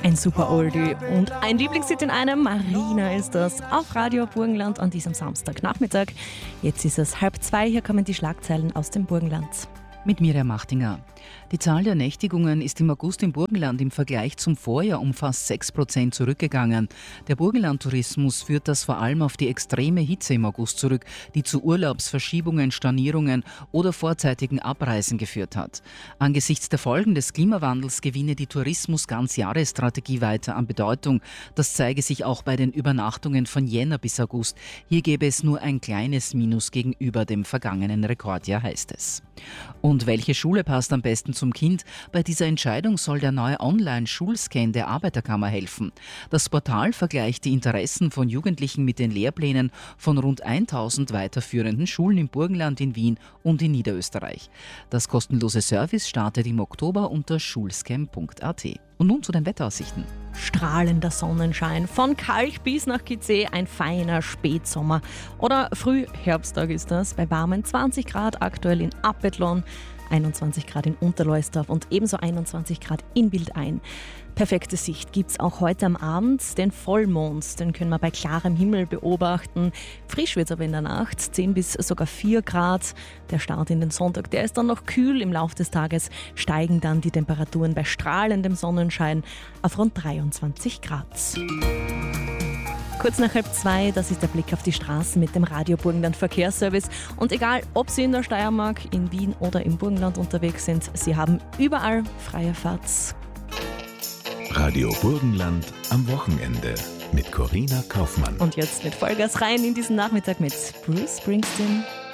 Ein super Oldie und ein Lieblingshit in einem. Marina ist das auf Radio Burgenland an diesem Samstagnachmittag. Jetzt ist es 1:30, hier kommen die Schlagzeilen aus dem Burgenland. Mit Miriam Machtinger. Die Zahl der Nächtigungen ist im August im Burgenland im Vergleich zum Vorjahr um fast 6% zurückgegangen. Der Burgenlandtourismus führt das vor allem auf die extreme Hitze im August zurück, die zu Urlaubsverschiebungen, Stornierungen oder vorzeitigen Abreisen geführt hat. Angesichts der Folgen des Klimawandels gewinne die Tourismus-Ganzjahresstrategie weiter an Bedeutung. Das zeige sich auch bei den Übernachtungen von Jänner bis August. Hier gäbe es nur ein kleines Minus gegenüber dem vergangenen Rekordjahr, heißt es. Und welche Schule passt am besten zum Kind? Bei dieser Entscheidung soll der neue Online-Schulscan der Arbeiterkammer helfen. Das Portal vergleicht die Interessen von Jugendlichen mit den Lehrplänen von rund 1000 weiterführenden Schulen im Burgenland, in Wien und in Niederösterreich. Das kostenlose Service startet im Oktober unter schulscan.at. Und nun zu den Wetteraussichten. Strahlender Sonnenschein, von Kalk bis nach Gizeh, ein feiner Spätsommer. Oder Frühherbsttag ist das, bei warmen 20 Grad aktuell in Appetlon, 21 Grad in Unterleusdorf und ebenso 21 Grad in Bildein. Perfekte Sicht gibt es auch heute am Abend. Den Vollmond, den können wir bei klarem Himmel beobachten. Frisch wird es aber in der Nacht, 10 bis sogar 4 Grad. Der Start in den Sonntag, der ist dann noch kühl. Im Laufe des Tages steigen dann die Temperaturen bei strahlendem Sonnenschein auf rund 23 Grad. Kurz nach 1:30, das ist der Blick auf die Straßen mit dem Radio Burgenland Verkehrsservice. Und egal, ob Sie in der Steiermark, in Wien oder im Burgenland unterwegs sind, Sie haben überall freie Fahrt. Radio Burgenland am Wochenende mit Corinna Kaufmann. Und jetzt mit Vollgas rein in diesen Nachmittag mit Bruce Springsteen.